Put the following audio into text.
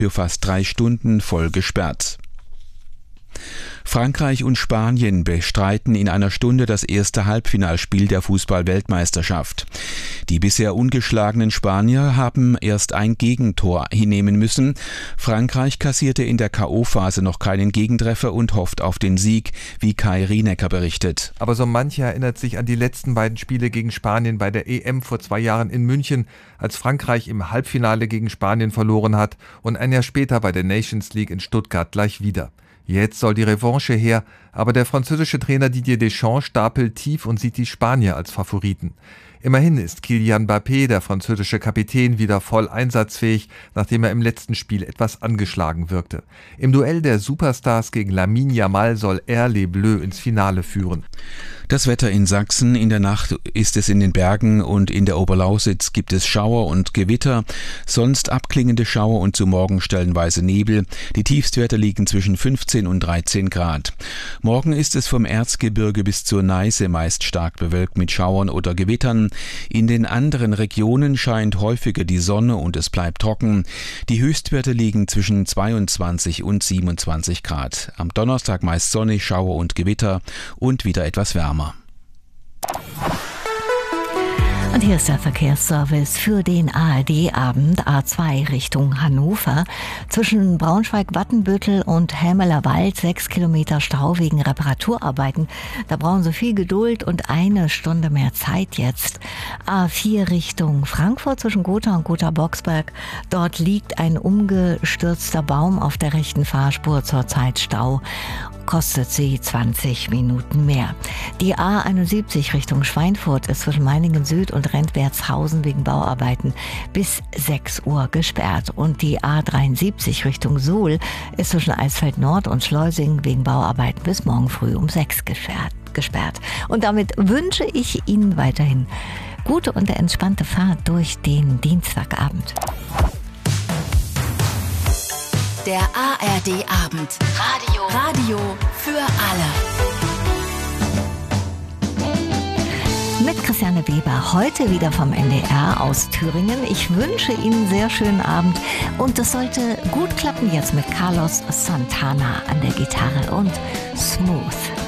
für fast 3 Stunden voll gesperrt. Frankreich und Spanien bestreiten in einer Stunde das erste Halbfinalspiel der Fußball-Weltmeisterschaft. Die bisher ungeschlagenen Spanier haben erst ein Gegentor hinnehmen müssen. Frankreich kassierte in der K.O.-Phase noch keinen Gegentreffer und hofft auf den Sieg, wie Kai Rienecker berichtet. Aber so mancher erinnert sich an die letzten beiden Spiele gegen Spanien bei der EM vor 2 Jahren in München, als Frankreich im Halbfinale gegen Spanien verloren hat und ein Jahr später bei der Nations League in Stuttgart gleich wieder. Jetzt soll die Revanche her, aber der französische Trainer Didier Deschamps stapelt tief und sieht die Spanier als Favoriten. Immerhin ist Kylian Mbappé, der französische Kapitän, wieder voll einsatzfähig, nachdem er im letzten Spiel etwas angeschlagen wirkte. Im Duell der Superstars gegen Lamine Yamal soll er Les Bleus ins Finale führen. Das Wetter in Sachsen: In der Nacht ist es in den Bergen und in der Oberlausitz gibt es Schauer und Gewitter, sonst abklingende Schauer und zu Morgen stellenweise Nebel. Die Tiefstwerte liegen zwischen 15 und 13 Grad. Morgen ist es vom Erzgebirge bis zur Neiße meist stark bewölkt mit Schauern oder Gewittern. In den anderen Regionen scheint häufiger die Sonne und es bleibt trocken. Die Höchstwerte liegen zwischen 22 und 27 Grad. Am Donnerstag meist sonnig, Schauer und Gewitter und wieder etwas wärmer. Und hier ist der Verkehrsservice für den ARD-Abend. A2 Richtung Hannover. Zwischen Braunschweig-Wattenbüttel und Helmelerwald 6 Kilometer Stau wegen Reparaturarbeiten. Da brauchen Sie viel Geduld und 1 Stunde mehr Zeit jetzt. A4 Richtung Frankfurt zwischen Gotha und Gotha-Boxberg. Dort liegt ein umgestürzter Baum auf der rechten Fahrspur, zurzeit Stau. Kostet sie 20 Minuten mehr. Die A71 Richtung Schweinfurt ist zwischen Meiningen Süd und Rentwertshausen wegen Bauarbeiten bis 6 Uhr gesperrt. Und die A73 Richtung Suhl ist zwischen Eisfeld Nord und Schleusingen wegen Bauarbeiten bis morgen früh um 6 gesperrt. Und damit wünsche ich Ihnen weiterhin gute und entspannte Fahrt durch den Dienstagabend. Der ARD-Abend. Radio für alle. Mit Christiane Weber, heute wieder vom NDR aus Thüringen. Ich wünsche Ihnen einen sehr schönen Abend und es sollte gut klappen jetzt mit Carlos Santana an der Gitarre und Smooth.